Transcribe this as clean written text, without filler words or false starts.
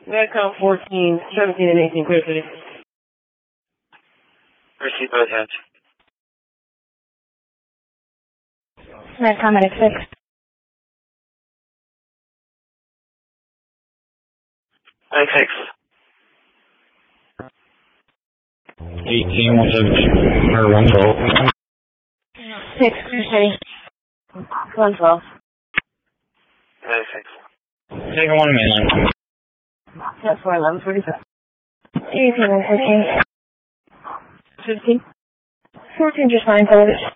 Netcom 14, 17, and 18, clear city. Receive both heads. Netcom at 6. 96. 18, 117, or 112. 6, clear city. 112. 96. Take 1 mainline. That's 411, 47. 18 and 14. 15. 14 just fine, forward.